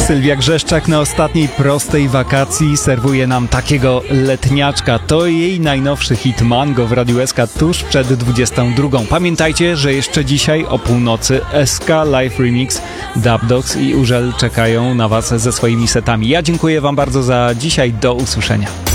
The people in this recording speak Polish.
Sylwia Grzeszczak na ostatniej prostej wakacji serwuje nam takiego letniaczka. To jej najnowszy hit Mango w Radiu SK tuż przed 22. Pamiętajcie, że jeszcze dzisiaj o północy SK Live Remix, Dub Dogs i Użel czekają na Was ze swoimi setami. Ja dziękuję Wam bardzo za dzisiaj. Do usłyszenia.